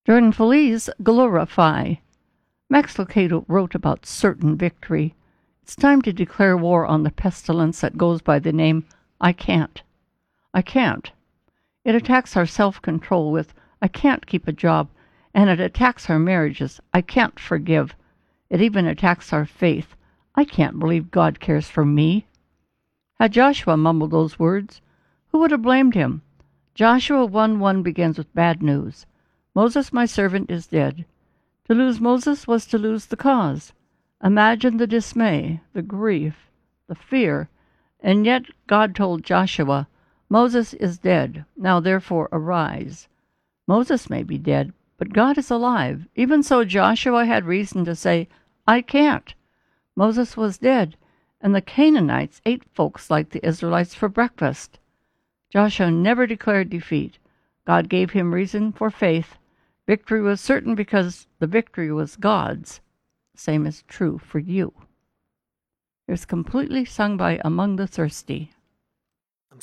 During Feliz Glorify, Max Lucado wrote about certain victory. It's time to declare war on the pestilence that goes by the name I can't. I can't. It attacks our self-control with I can't keep a job, and it attacks our marriages. I can't forgive. It even attacks our faith. I can't believe God cares for me. Had Joshua mumbled those words, who would have blamed him? Joshua 1:1 begins with bad news. Moses, my servant, is dead. To lose Moses was to lose the cause. Imagine the dismay, the grief, the fear, and yet God told Joshua, Moses is dead. Now therefore arise. Moses may be dead, but God is alive. Even so, Joshua had reason to say, I can't. Moses was dead, and the Canaanites ate folks like the Israelites for breakfast. Joshua never declared defeat. God gave him reason for faith. Victory was certain because the victory was God's. Same is true for you. It's completely sung by Among the Thirsty.